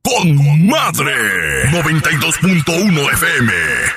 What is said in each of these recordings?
con madre. 92.1 FM.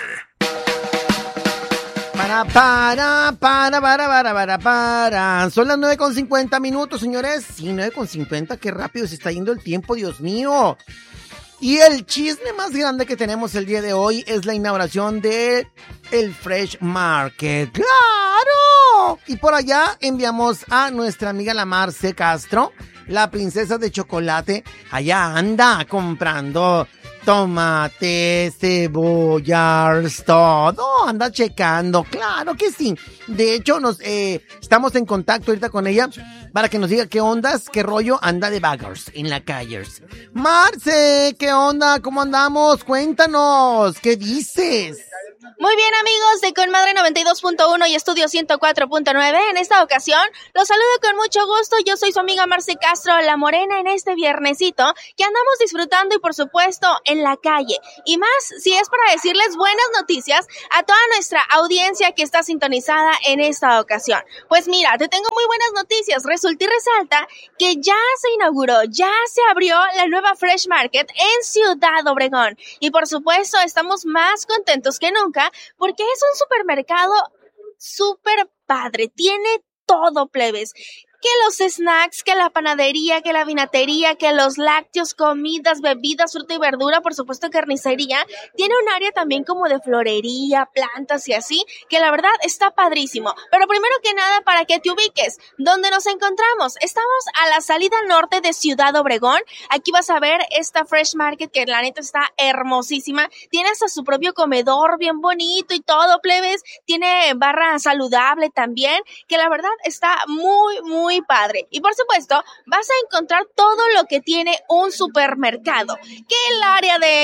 Son las 9:50, señores. Sí, 9:50, qué rápido se está yendo el tiempo, Dios mío. Y el chisme más grande que tenemos el día de hoy es la inauguración de el Fresh Market. ¡Claro! Y por allá enviamos a nuestra amiga la Marce Castro, la princesa de chocolate. Allá anda comprando tomates, cebollas, todo, anda checando, claro que sí. De hecho, estamos en contacto ahorita con ella para que nos diga qué ondas, qué rollo anda de baggers en la calle. Marce, ¿qué onda? ¿Cómo andamos? Cuéntanos, ¿qué dices? Muy bien, amigos de Con Madre 92.1 y Estudio 104.9. En esta ocasión los saludo con mucho gusto. Yo soy su amiga Marce Castro, la morena, en este viernesito que andamos disfrutando y por supuesto en la calle. Y más si es para decirles buenas noticias a toda nuestra audiencia que está sintonizada en esta ocasión. Pues mira, te tengo muy buenas noticias. Resulta y resalta que ya se inauguró, ya se abrió la nueva Fresh Market en Ciudad Obregón. Y por supuesto estamos más contentos que nunca porque es un supermercado súper padre, tiene todo, plebes. Que los snacks, que la panadería, que la vinatería, que los lácteos, comidas, bebidas, fruta y verdura, por supuesto carnicería. Tiene un área también como de florería, plantas y así, que la verdad está padrísimo. Pero primero que nada, para que te ubiques, ¿dónde nos encontramos? Estamos a la salida norte de Ciudad Obregón. Aquí vas a ver esta Fresh Market que la neta está hermosísima. Tiene hasta su propio comedor bien bonito y todo, plebes. Tiene barra saludable también, que la verdad está muy padre. Y por supuesto, vas a encontrar todo lo que tiene un supermercado. Que el área de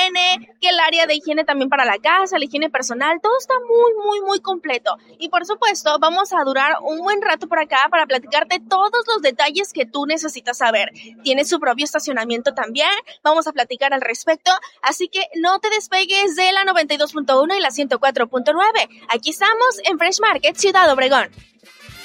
higiene también para la casa, la higiene personal, todo está muy completo. Y por supuesto, vamos a durar un buen rato por acá para platicarte todos los detalles que tú necesitas saber. Tiene su propio estacionamiento también, vamos a platicar al respecto, así que no te despegues de la 92.1 y la 104.9. Aquí estamos en Fresh Market Ciudad Obregón.